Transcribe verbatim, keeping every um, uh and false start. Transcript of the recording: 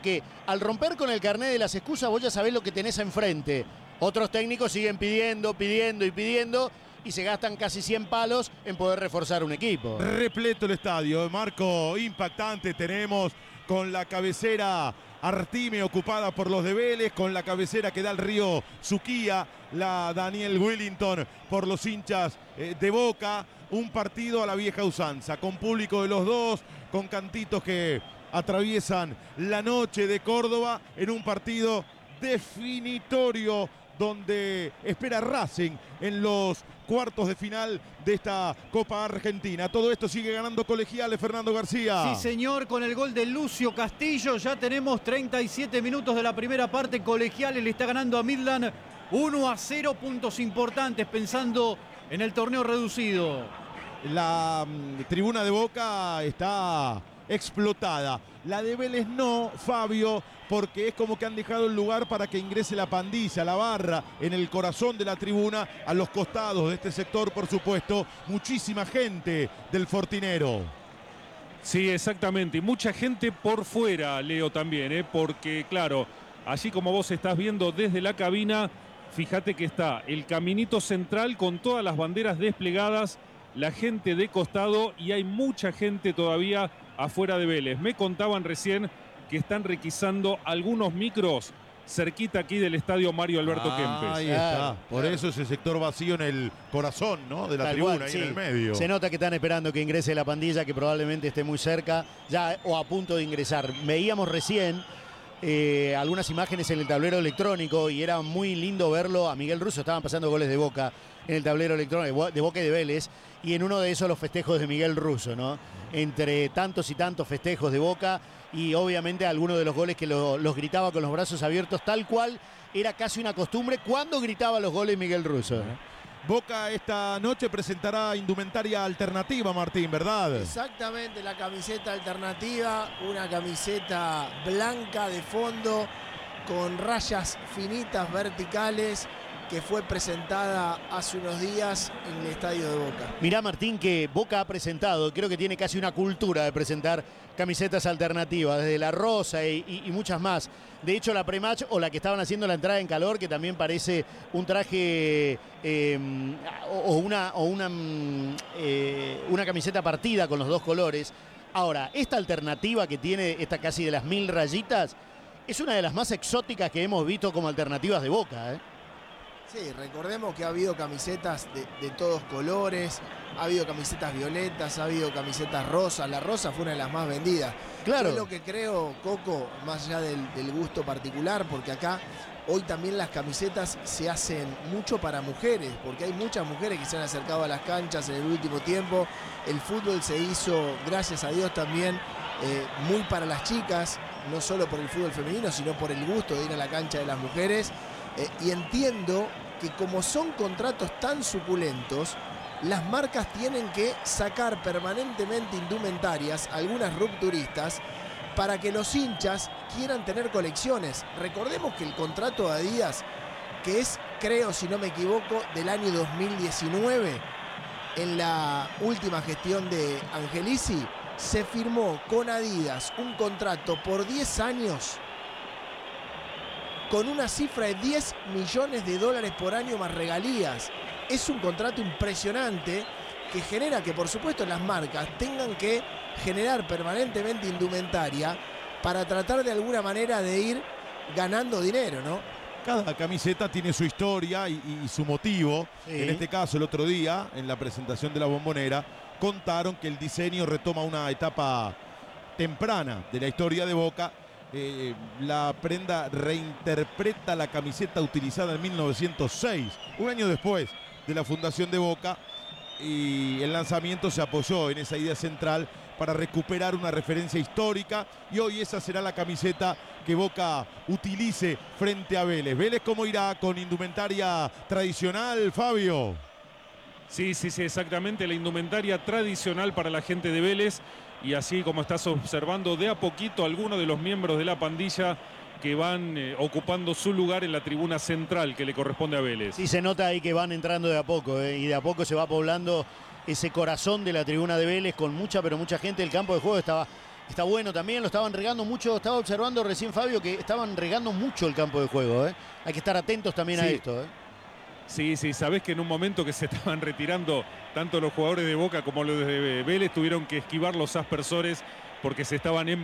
porque al romper con el carnet de las excusas vos ya sabés lo que tenés enfrente. Otros técnicos siguen pidiendo, pidiendo y pidiendo y se gastan casi cien palos en poder reforzar un equipo. Repleto el estadio, marco impactante tenemos con la cabecera Artime ocupada por los de Vélez, con la cabecera que da el río Suquía, la Daniel Wellington por los hinchas eh, de Boca. Un partido a la vieja usanza, con público de los dos, con cantitos que atraviesan la noche de Córdoba en un partido definitorio donde espera Racing en los cuartos de final de esta Copa Argentina. Todo esto sigue ganando Colegiales, Fernando García. Sí, señor, con el gol de Lucio Castillo. Ya tenemos treinta y siete minutos de la primera parte. Colegiales le está ganando a Midland uno a cero. Puntos importantes pensando en el torneo reducido. La um, tribuna de Boca está explotada. La de Vélez no, Fabio, porque es como que han dejado el lugar para que ingrese la pandilla, la barra, en el corazón de la tribuna, a los costados de este sector, por supuesto, muchísima gente del Fortinero. Sí, exactamente, y mucha gente por fuera, Leo, también, ¿eh? Porque, claro, allí como vos estás viendo desde la cabina, fíjate que está el caminito central con todas las banderas desplegadas, la gente de costado y hay mucha gente todavía afuera de Vélez. Me contaban recién que están requisando algunos micros cerquita aquí del estadio Mario Alberto ah, Kempes. Ahí está, claro, por claro. eso ese sector vacío en el corazón, ¿no? De la Tal tribuna, cual, ahí sí. en el medio. Se nota que están esperando que ingrese la pandilla, que probablemente esté muy cerca, ya o a punto de ingresar. Veíamos recién eh, algunas imágenes en el tablero electrónico y era muy lindo verlo. A Miguel Russo estaban pasando goles de Boca en el tablero electrónico, de Boca y de Vélez, y en uno de esos los festejos de Miguel Russo, ¿no? Entre tantos y tantos festejos de Boca y obviamente algunos de los goles que lo, los gritaba con los brazos abiertos, tal cual era casi una costumbre cuando gritaba los goles Miguel Russo. Boca esta noche presentará indumentaria alternativa, Martín, ¿verdad? Exactamente, la camiseta alternativa, una camiseta blanca de fondo con rayas finitas verticales que fue presentada hace unos días en el estadio de Boca. Mirá, Martín, que Boca ha presentado, creo que tiene casi una cultura de presentar camisetas alternativas, desde la rosa y, y, y muchas más. De hecho, la pre-match o la que estaban haciendo la entrada en calor, que también parece un traje eh, o una, o una, eh, una camiseta partida con los dos colores. Ahora, esta alternativa que tiene, esta casi de las mil rayitas, es una de las más exóticas que hemos visto como alternativas de Boca, ¿eh? Sí, recordemos que ha habido camisetas de, de todos colores, ha habido camisetas violetas, ha habido camisetas rosas. La rosa fue una de las más vendidas. Claro. Yo lo que creo, Coco, más allá del, del gusto particular, porque acá hoy también las camisetas se hacen mucho para mujeres, porque hay muchas mujeres que se han acercado a las canchas en el último tiempo. El fútbol se hizo, gracias a Dios, también eh, muy para las chicas, no solo por el fútbol femenino, sino por el gusto de ir a la cancha de las mujeres. Eh, y entiendo que como son contratos tan suculentos, las marcas tienen que sacar permanentemente indumentarias, algunas rupturistas, para que los hinchas quieran tener colecciones. Recordemos que el contrato de Adidas, que es, creo, si no me equivoco, del año dos mil diecinueve, en la última gestión de Angelici, se firmó con Adidas un contrato por diez años con una cifra de diez millones de dólares por año más regalías. Es un contrato impresionante que genera que, por supuesto, las marcas tengan que generar permanentemente indumentaria para tratar de alguna manera de ir ganando dinero, ¿no? Cada camiseta tiene su historia y, y su motivo. Sí. En este caso, el otro día, en la presentación de la Bombonera, contaron que el diseño retoma una etapa temprana de la historia de Boca. Eh, la prenda reinterpreta la camiseta utilizada en mil novecientos seis, un año después de la fundación de Boca, y el lanzamiento se apoyó en esa idea central para recuperar una referencia histórica, y hoy esa será la camiseta que Boca utilice frente a Vélez. Vélez, ¿cómo irá? ¿Con indumentaria tradicional, Fabio? Sí, sí, sí, exactamente, la indumentaria tradicional para la gente de Vélez. Y así como estás observando de a poquito algunos de los miembros de la pandilla que van eh, ocupando su lugar en la tribuna central que le corresponde a Vélez. Sí, se nota ahí que van entrando de a poco, ¿eh? Y de a poco se va poblando ese corazón de la tribuna de Vélez con mucha, pero mucha gente. El campo de juego estaba Está bueno también, lo estaban regando mucho. Estaba observando recién, Fabio, que estaban regando mucho el campo de juego. ¿eh? Hay que estar atentos también Sí. a esto. ¿eh? Sí, sí, sabés que en un momento que se estaban retirando tanto los jugadores de Boca como los de Vélez tuvieron que esquivar los aspersores porque se estaban